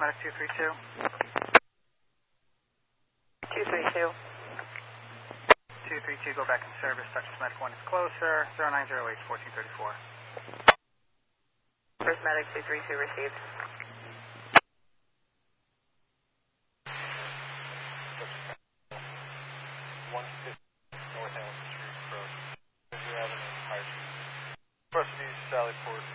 Medic 232. 232. 232, go back in service. Texas Medic 1 is closer. 0908 1434. First Medic 232 received. North Hamilton Street, approach. Avenue, High Street. Approach to Sallyport.